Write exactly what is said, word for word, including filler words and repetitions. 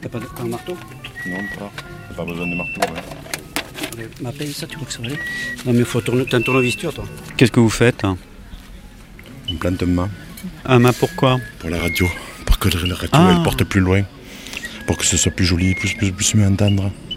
T'as pas, pas un marteau? Non, pas. T'as pas besoin de marteau, ouais. Ma paye, ça, tu crois que ça va aller? Non, mais il faut tourner, t'as un tournevis, toi. Qu'est-ce que vous faites? On plante un mât. Un mât pourquoi? Pour la radio. Pour que la radio Ah. elle porte plus loin. Pour que ce soit plus joli, plus, plus, plus mieux entendre.